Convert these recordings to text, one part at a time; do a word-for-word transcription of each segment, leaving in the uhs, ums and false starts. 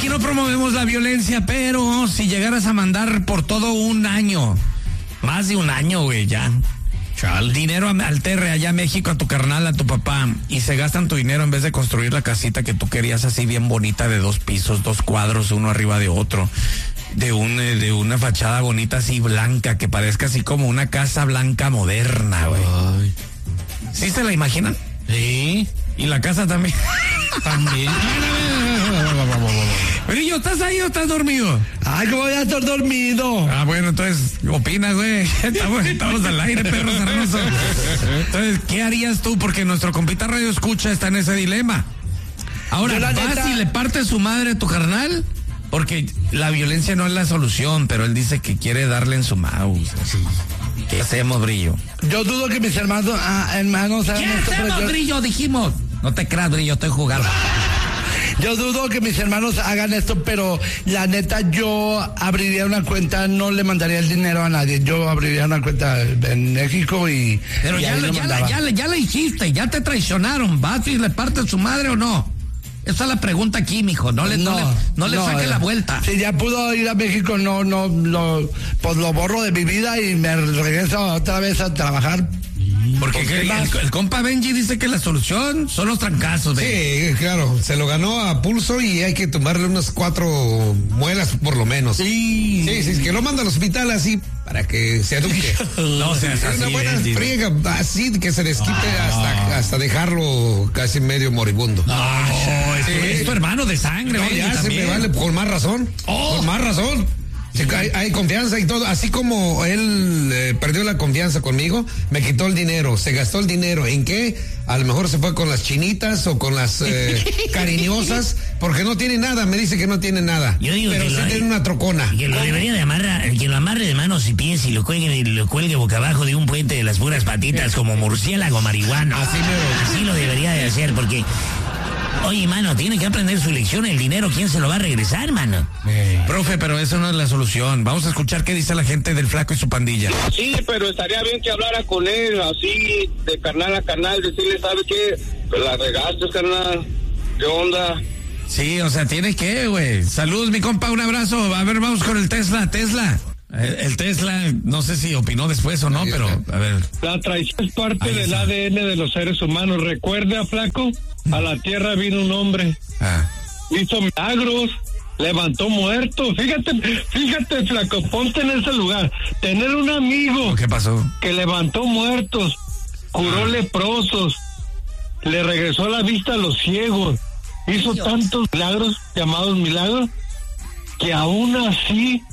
aquí no promovemos la violencia, pero si llegaras a mandar por todo un año, más de un año, güey, ya. Chal. Dinero al Terre allá en México a tu carnal, a tu papá, y se gastan tu dinero en vez de construir la casita que tú querías así bien bonita de dos pisos, dos cuadros, uno arriba de otro, de un de una fachada bonita así blanca, que parezca así como una casa blanca moderna, güey. ¿Sí se la imaginan? Sí. Y la casa también. También. Brillo, ¿estás ahí o estás dormido? Ay, ¿cómo voy a estar dormido? Ah, bueno, entonces, opinas, güey. Estamos, estamos al aire, perro hermoso. Entonces, ¿qué harías tú? Porque nuestro compita Radio Escucha está en ese dilema. Ahora, ¿vas neta... y le partes su madre a tu carnal? Porque la violencia no es la solución, pero él dice que quiere darle en su mouse. Sí. ¿Qué hacemos, Brillo? Yo dudo que mis hermanos, ah, hermanos... ¿Qué hacemos, yo... Brillo? Dijimos. No te creas, Brillo, estoy jugando. Yo dudo que mis hermanos hagan esto, pero la neta yo abriría una cuenta, no le mandaría el dinero a nadie. Yo abriría una cuenta en México y... Pero y ya, le, ya, la, ya, le, ya le hiciste, ya te traicionaron. ¿Vas y le partes su madre o no? Esa es la pregunta aquí, mijo. No le, no, no le, no le no, saque eh, la vuelta. Si ya pudo ir a México, no, no, lo, pues lo borro de mi vida y me regreso otra vez a trabajar. Porque el, el, el compa Benji dice que la solución son los trancazos. ¿Ve? Sí, claro, se lo ganó a pulso y hay que tomarle unas cuatro muelas por lo menos. Sí. Sí, sí, que lo manda al hospital así para que se eduque. No seas así, una buena Benji. friega, así que se desquite ah. hasta, hasta dejarlo casi medio moribundo. Ah, no, es, sí. tu, es tu hermano de sangre. No, ya se me vale, por más razón. Oh. Por más razón. Sí, hay, hay confianza y todo, así como él eh, perdió la confianza conmigo, me quitó el dinero, se gastó el dinero, ¿en qué? A lo mejor se fue con las chinitas o con las eh, cariñosas, porque no tiene nada, me dice que no tiene nada, yo digo pero que sí lo, tiene una trocona. Que lo debería de amarrar, que lo amarre de manos y pies y lo cuelgue, lo cuelgue boca abajo de un puente de las puras patitas como murciélago marihuano. Así, me... así lo debería de hacer, porque... Oye, mano, tiene que aprender su lección. El dinero, ¿quién se lo va a regresar, mano? Eh. Profe, pero eso no es la solución. Vamos a escuchar qué dice la gente del Flaco y su pandilla. Sí, pero estaría bien que hablara con él, así, de carnal a carnal, decirle, ¿sabe qué? Pues la regaste, carnal. ¿Qué onda? Sí, o sea, tiene que, güey. Saludos, mi compa, un abrazo. A ver, vamos con el Tesla. Tesla. El, el Tesla, no sé si opinó después o no, pero, a ver. La traición es parte del A D N de los seres humanos. Recuerde, Flaco, a la tierra vino un hombre. Ah. Hizo milagros, levantó muertos. Fíjate, fíjate, Flaco, ponte en ese lugar. Tener un amigo. ¿Qué pasó? Que levantó muertos, curó ah. leprosos, le regresó la vista a los ciegos. Hizo Dios. tantos milagros, llamados milagros, que aún así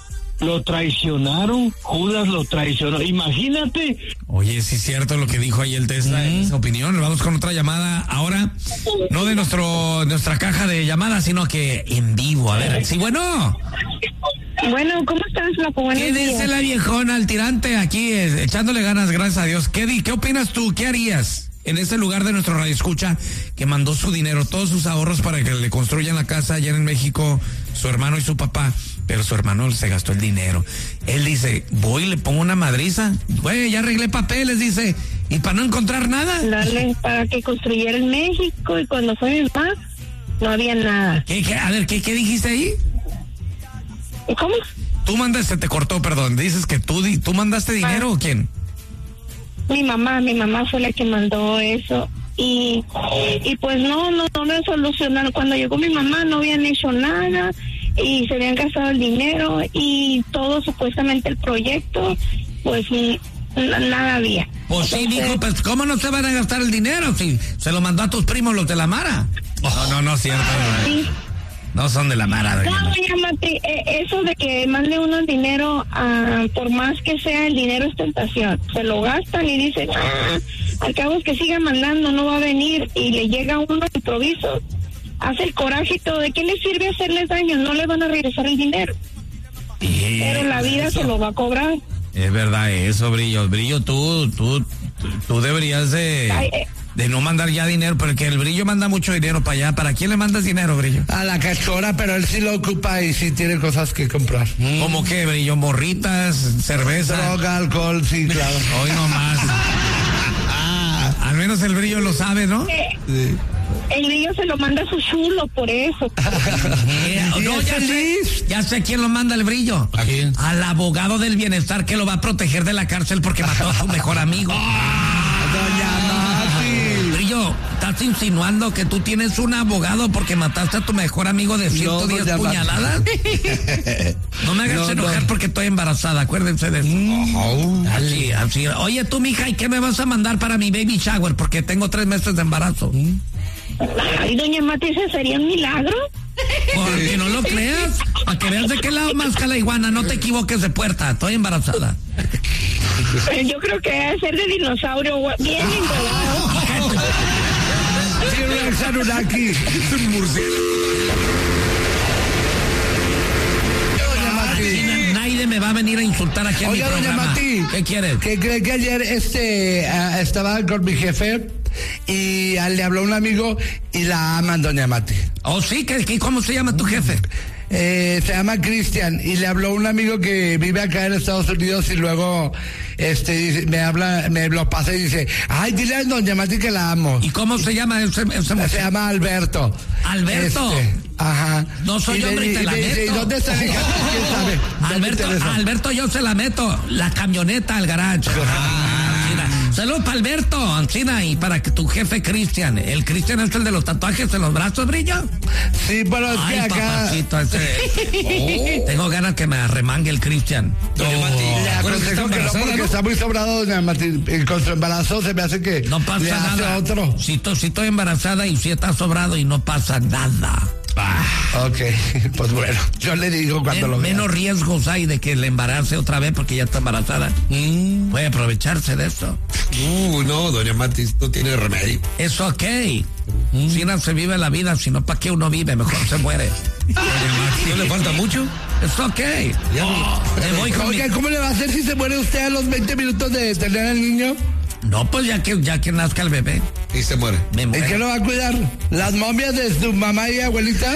lo traicionaron. Judas lo traicionó. Imagínate. Oye, sí es cierto lo que dijo ahí el Tesla, mm. en esa opinión. Vamos con otra llamada ahora. No de nuestro nuestra caja de llamadas, sino que en vivo. A ver, sí, bueno. Bueno, ¿cómo estás, Flaco? Buenos ¿Qué días. dice la viejona, al tirante aquí, eh, echándole ganas, gracias a Dios? ¿Qué, di, ¿Qué opinas tú? ¿Qué harías en ese lugar de nuestro radioescucha que mandó su dinero, todos sus ahorros para que le construyan la casa allá en México, su hermano y su papá? Pero su hermano se gastó el dinero. Él dice, voy y le pongo una madriza. Güey, ya arreglé papeles, dice. ¿Y para no encontrar nada? Darle para que construyera en México, y cuando fue mi mamá, no había nada. ¿Qué, qué? A ver, ¿qué, qué dijiste ahí? ¿Cómo? Tú mandaste, te cortó, perdón. Dices que tú, tú mandaste dinero, ah. ¿o quién? Mi mamá, mi mamá fue la que mandó eso. Y, y pues no, no, no me solucionaron. Cuando llegó mi mamá no habían hecho nada y se habían gastado el dinero y todo supuestamente el proyecto, pues nada había. Pues sí, dijo, pues ¿cómo no se van a gastar el dinero si se lo mandó a tus primos los de la Mara? Oh, no, no, no es cierto. Sí. No son de la Mara. No, doña Mati, eh, eso de que mande uno el dinero, uh, por más que sea, el dinero es tentación. Se lo gastan y dicen, ah, al cabo es que siga mandando, no va a venir, y le llega uno de improviso, hace el coraje y todo. ¿De qué le sirve hacerles daño? No le van a regresar el dinero. Yeah, pero la vida eso se lo va a cobrar. Es verdad eso, Brillo. Brillo, tú, tú, tú, tú deberías de... Ay, eh. de no mandar ya dinero, porque el Brillo manda mucho dinero para allá. ¿Para quién le mandas dinero, Brillo? A la cachora, pero él sí lo ocupa y sí tiene cosas que comprar. Mm. ¿Cómo qué, Brillo? ¿Morritas? ¿Cerveza? Droga, alcohol, sí, claro. Hoy nomás. Ah, al menos el Brillo lo sabe, ¿no? Sí. El grillo se lo manda a su chulo, por eso. Eh, no, ya sé, ya sé quién lo manda el brillo. ¿A quién? Al abogado del bienestar que lo va a proteger de la cárcel porque mató a su mejor amigo. Doña Mati. Brillo, ¿estás insinuando que tú tienes un abogado porque mataste a tu mejor amigo de ciento diez doña Mati. puñaladas? No me hagas No, enojar no. porque estoy embarazada, acuérdense de eso. Oh. Así, así. Oye, tú, mija, ¿y qué me vas a mandar para mi baby shower? Porque tengo tres meses de embarazo. Ay, doña Mati, ¿ese sería un milagro? Porque no lo creas. Para que veas de qué lado masca la iguana. No te equivoques de puerta. Estoy embarazada. Pues yo creo que debe ser de dinosaurio, güey, bien engordado. T-Rex Anunnaki. Es un murciélago. Doña Mati. Nadie me va a venir a insultar aquí en Oiga, mi doña programa. Mati. ¿Qué quieres? ¿Qué cree que ayer este ah, estaba con mi jefe y ah, le habló un amigo y la aman, doña Mati? Oh, sí, ¿qué, qué, ¿cómo se llama tu jefe? Eh, se llama Cristian y le habló un amigo que vive acá en Estados Unidos y luego este dice- me habla, me lo pasa y dice, ay, dile a doña Mati que la amo. ¿Y cómo se llama ese, ese Se muchacho? llama Alberto. Alberto. Este, ajá. No soy le- hombre y te la me dice, meto. ¿y dónde está mi hija? ¿Quién sabe? No me Alberto, interesa. Alberto, yo se la meto. La camioneta al garage. Ancina. Saludos para Alberto, Ancina, y para que tu jefe Cristian. El Cristian es el de los tatuajes en los brazos, Brillo. Sí, pero es Ay, que acá papacito, ese. Oh, tengo ganas que me arremangue el Cristian. Doña Mati, le acuérdate que está aconsejo que no embarazada, porque ¿no? está muy sobrado, doña Mati. Y con su embarazo se me hace que No pasa le hace nada. otro. Si, to- si estoy embarazada y si está sobrado y no pasa nada. Ok, pues bueno, yo le digo cuando Men- lo vea. menos riesgos hay de que le embarace otra vez porque ya está embarazada. Puede aprovecharse de eso. Uh, no, doña Mati, no tiene remedio. Es ok. Si no se vive la vida, sino para qué uno vive, mejor se muere. Doña Mati, ¿no le falta mucho? Es ok. Oh, me voy con mi- Oiga, ¿cómo le va a hacer si se muere usted a los veinte minutos de tener al niño? No, pues ya que, ya que nazca el bebé, Y se muere. me ¿Y muero. qué lo va a cuidar? ¿Las momias de su mamá y abuelita?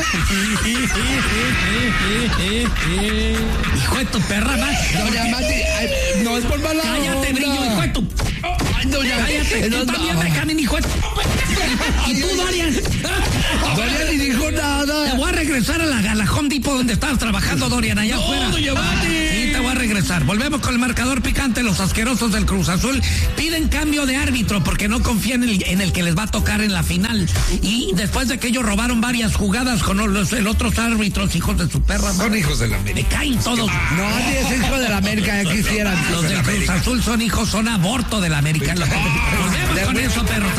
Hijo de tu perra, más. Doña Mati, ay, no es por mala Cállate, onda. Brillo, hijo de tu. Ay, doña, Cállate, eh, tú no, también, no. Benjamín, hijo de tu. Y tú, Dorian. Doña ni dijo Te nada. voy a regresar a la, a la Home Depot donde estabas trabajando, Dorian, allá afuera. Sí, te voy a regresar. Volvemos con el marcador picante. Los asquerosos del Cruz Azul piden cambio de árbitro porque no confían en el, en el que les va a tocar en la final. Y después de que ellos robaron varias jugadas con los, los otros árbitros, hijos de su perra. Son madre, hijos de la me América. caen todos. Nadie es hijo de la América, ya quisieran. Los del Cruz Azul son hijos, son aborto de la América. Volvemos con eso, perros.